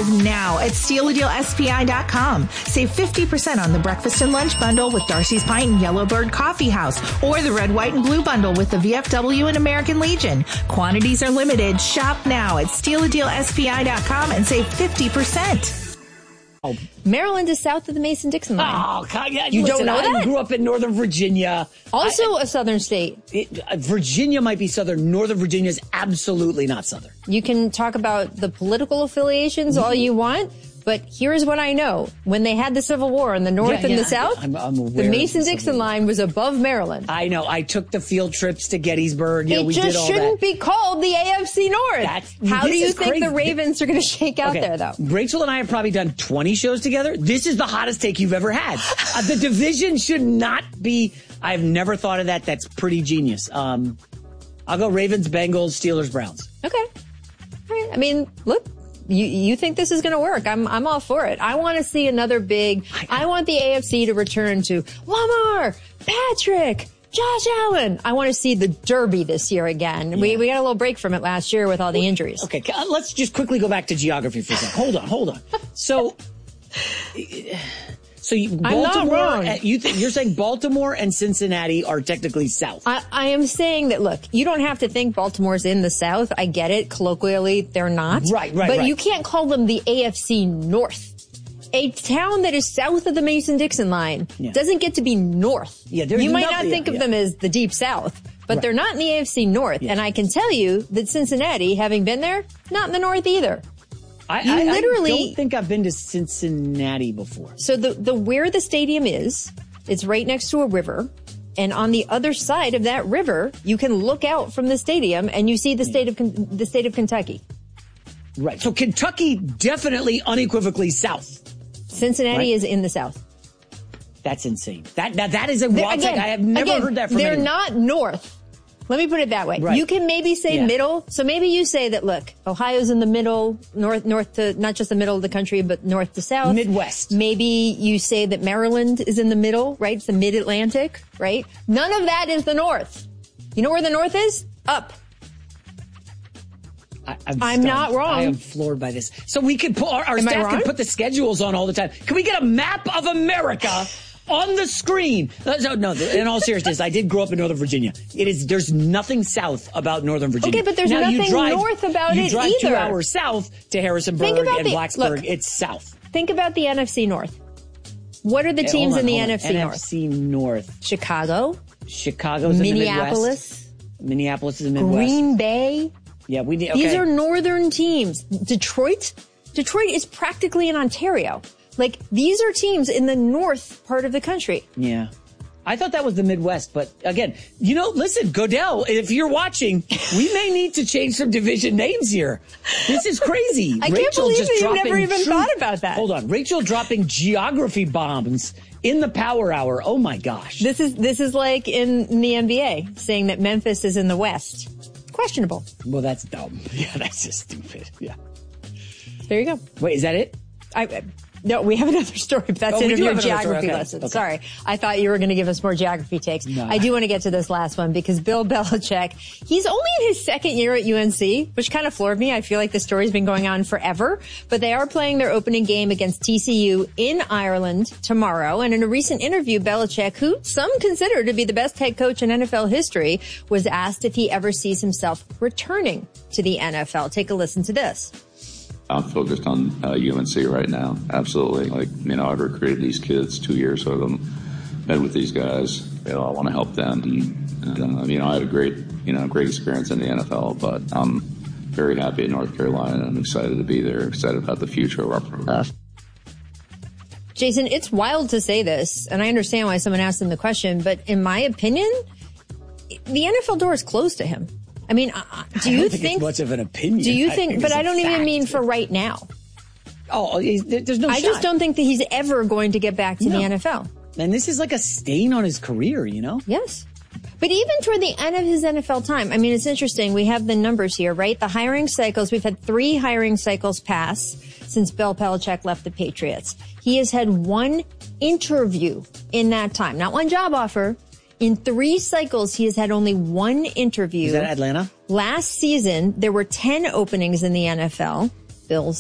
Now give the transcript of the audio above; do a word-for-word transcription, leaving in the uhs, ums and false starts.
now at steal a deal S P I dot com. Save fifty percent on the breakfast and lunch bundle with Darcy's Pint and Yellowbird Coffee House, or the red, white, and blue bundle with the V F W and American Legion. Quantities are limited. Shop now at steal a deal S P I dot com and save fifty percent. Oh. Maryland is south of the Mason-Dixon line. Oh, God, yeah, you listen, don't know I that? grew up in Northern Virginia. Also I, a southern state. It, uh, Virginia might be southern. Northern Virginia is absolutely not southern. You can talk about the political affiliations all you want, but here's what I know. When they had the Civil War in the North yeah, and yeah, the South, I'm, I'm the Mason-Dixon line was above Maryland. I know. I took the field trips to Gettysburg. You know, it we just did all shouldn't that. be called the A F C North. That's, How do you think crazy. the Ravens are going to shake out okay. there, though? Rachel and I have probably done twenty shows together. This is the hottest take you've ever had. uh, the division should not be. I've never thought of that. That's pretty genius. Um, I'll go Ravens, Bengals, Steelers, Browns. Okay. All right. I mean, look. You you think this is going to work? I'm I'm all for it. I want to see another big. I want the A F C to return to Lamar, Patrick, Josh Allen. I want to see the Derby this year again. Yeah. We we got a little break from it last year with all the injuries. Okay, let's just quickly go back to geography for a second. Hold on, hold on. So. So you, Baltimore, I'm not wrong. You th- you're saying Baltimore and Cincinnati are technically south. I, I am saying that, look, you don't have to think Baltimore's in the south. I get it. Colloquially, they're not. Right, right, But right. you can't call them the A F C North. A town that is south of the Mason-Dixon line yeah. doesn't get to be north. Yeah, you might nothing, not think yeah, of yeah. them as the deep south, but right. they're not in the A F C North. Yeah. And I can tell you that Cincinnati, having been there, not in the north either. I, you I, literally, I don't think I've been to Cincinnati before. So the, the where the stadium is, it's right next to a river. And on the other side of that river, you can look out from the stadium and you see the state of the state of Kentucky. Right. So Kentucky definitely unequivocally south. Cincinnati right? is in the south. That's insane. That that, that is a wild thing. I have never again, heard that from They're anyone. not north. Let me put it that way. Right. You can maybe say yeah. middle. So maybe you say that, look, Ohio's in the middle, north, north to, not just the middle of the country, but north to south. Midwest. Maybe you say that Maryland is in the middle, right? It's the mid-Atlantic, right? None of that is the north. You know where the north is? Up. I, I'm, I'm not wrong. I am floored by this. So we could put, our, our Am I staff wrong? can put the schedules on all the time. Can we get a map of America on the screen? Uh, so, no, in all seriousness, I did grow up in Northern Virginia. It is, there's nothing south about Northern Virginia. Okay, but there's now, nothing you drive, north about you it drive either. two hours south to Harrisonburg Think about and the- Blacksburg. look. It's south. Think about the N F C North. What are the Hey, teams hold on, in the hold on. N F C North? N F C North. Chicago. Chicago's in Minneapolis. the Midwest. Minneapolis is in the Midwest. Green Bay. Yeah, we need, okay. These are northern teams. Detroit. Detroit is practically in Ontario. Like, these are teams in the north part of the country. Yeah. I thought that was the Midwest, but again, you know, listen, Godell, if you're watching, we may need to change some division names here. This is crazy. I can't Rachel believe just that you dropping never even truth. thought about that. Hold on. Rachel dropping geography bombs in the power hour. Oh my gosh. This is, this is like in, in the N B A saying that Memphis is in the West. Questionable. Well, that's dumb. Yeah, that's just stupid. Yeah. There you go. Wait, is that it? I, no, we have another story, but that's Oh, we end do of your have another story. geography Okay. lesson. Okay. Sorry. I thought you were going to give us more geography takes. No. I do want to get to this last one because Bill Belichick, he's only in his second year at U N C, which kind of floored me. I feel like the story's been going on forever, but they are playing their opening game against T C U in Ireland tomorrow. And in a recent interview, Belichick, who some consider to be the best head coach in N F L history, was asked if he ever sees himself returning to the N F L. Take a listen to this. I'm focused on uh, U N C right now. Absolutely. Like, you know, I've recruited these kids two years with them, been with these guys. You know, I want to help them. And, uh, you know, I had a great, you know, great experience in the N F L, but I'm very happy in North Carolina and I'm excited to be there, excited about the future of our program. Jason, it's wild to say this, and I understand why someone asked him the question, but in my opinion, the N F L door is closed to him. I mean, uh, do you I don't think, think it's much of an opinion? Do you I think? think But it's I a don't even fact. mean for right now. Oh, there's no I shot. just don't think that he's ever going to get back to No. the N F L. And this is like a stain on his career, you know? Yes. But even toward the end of his N F L time, I mean, it's interesting. We have the numbers here, right? The hiring cycles, we've had three hiring cycles pass since Bill Belichick left the Patriots. He has had one interview in that time, not one job offer. In three cycles, he has had only one interview. Is that Atlanta? Last season, there were ten openings in the N F L. Bill's